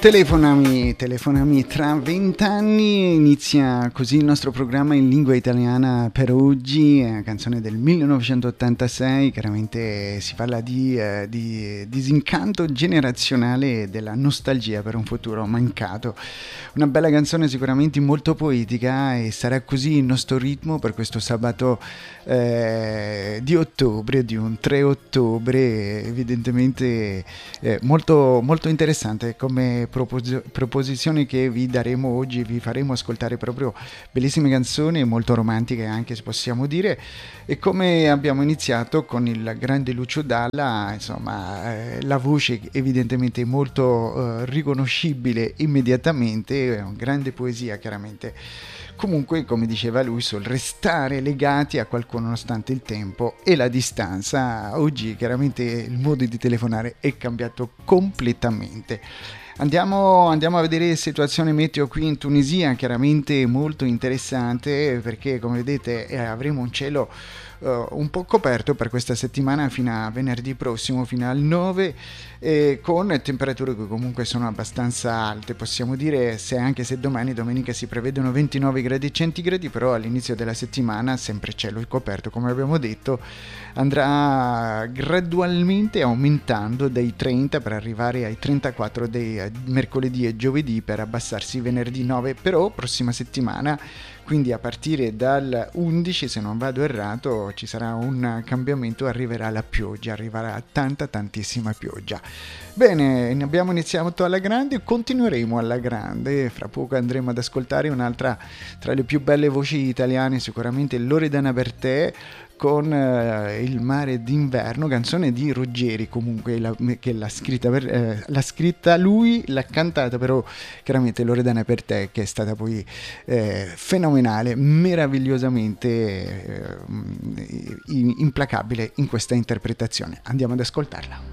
Telefonami, telefonami, tra 20 anni inizia così il nostro programma in lingua italiana per oggi, è una canzone del 1986, chiaramente si parla di disincanto generazionale e della nostalgia per un futuro mancato. Una bella canzone sicuramente molto poetica e sarà così il nostro ritmo per questo sabato di ottobre, di un 3 ottobre, evidentemente molto, molto interessante come proposizioni che vi daremo oggi. Vi faremo ascoltare proprio bellissime canzoni, molto romantiche anche, se possiamo dire, e come abbiamo iniziato con il grande Lucio Dalla, insomma, la voce evidentemente molto riconoscibile immediatamente, è una grande poesia chiaramente. Comunque, come diceva lui, sul restare legati a qualcuno nonostante il tempo e la distanza. Oggi chiaramente il modo di telefonare è cambiato completamente. Andiamo a vedere situazione meteo qui in Tunisia, chiaramente molto interessante perché come vedete avremo un cielo un po' coperto per questa settimana fino a venerdì prossimo, fino al 9, con temperature che comunque sono abbastanza alte, possiamo dire, anche se domenica si prevedono 29 gradi centigradi, però all'inizio della settimana sempre cielo coperto, come abbiamo detto, andrà gradualmente aumentando dai 30 per arrivare ai 34 dei mercoledì e giovedì, per abbassarsi venerdì 9, però prossima settimana, quindi a partire dal 11, se non vado errato, ci sarà un cambiamento, arriverà la pioggia, arriverà tantissima pioggia. Bene, ne abbiamo iniziato alla grande, continueremo alla grande, fra poco andremo ad ascoltare un'altra tra le più belle voci italiane, sicuramente Loredana Bertè, con Il mare d'inverno, canzone di Ruggeri comunque, che l'ha scritta lui, l'ha cantata però chiaramente Loredana Bertè, che è stata poi fenomenale, meravigliosamente implacabile in questa interpretazione. Andiamo ad ascoltarla.